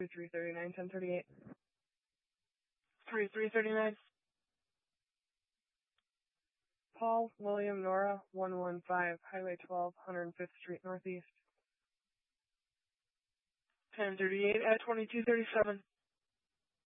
339, 1038. 3339. Paul, William, Nora, 115, Highway 12, 105th Street Northeast. 1038 at 2237.